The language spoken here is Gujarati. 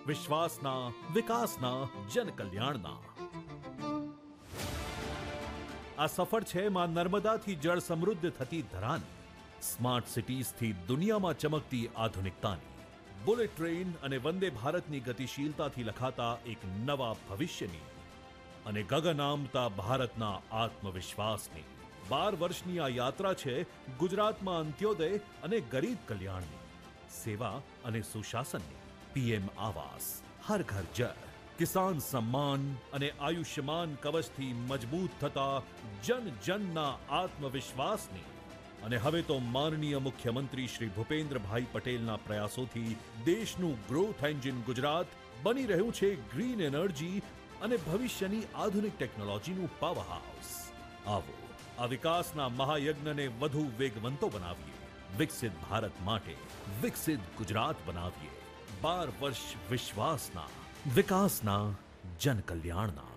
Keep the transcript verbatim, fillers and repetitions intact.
વિશ્વાસના, વિકાસના, જનકલ્યાણના. આ સફર છે માં નર્મદાથી જળ સમૃદ્ધ થતી ધરાની, સ્માર્ટ સિટીઝથી દુનિયામાં ચમકતી આધુનિકતાની, બુલેટ ટ્રેન અને વંદે ભારતની ગતિશીલતાથી લખાતા એક નવા ભવિષ્યની અને ગગન આમતા ભારતના આત્મવિશ્વાસની. બાર વર્ષની આ યાત્રા છે ગુજરાતમાં અંત્યોદય અને ગરીબ કલ્યાણની, સેવા અને સુશાસનની. પીએમ આવાસ, હર ઘર જળ, કિસાન સમ્માન અને આયુષ્યમાન કવચથી મજબૂત થતા જન જનના આત્મવિશ્વાસની. અને હવે તો માનનીય મુખ્યમંત્રી શ્રી ભૂપેન્દ્રભાઈ પટેલના પ્રયાસોથી દેશનું ગ્રોથ એન્જિન ગુજરાત બની રહ્યું છે ગ્રીન એનર્જી અને ભવિષ્યની આધુનિક ટેકનોલોજીનું પાવર હાઉસ. આવો આ વિકાસના મહાયજ્ઞને વધુ વેગવંતો બનાવીએ. વિકસિત ભારત માટે વિકસિત ગુજરાત બનાવીએ. બાર વર્ષ વિશ્વાસના, વિકાસના, જનકલ્યાણના.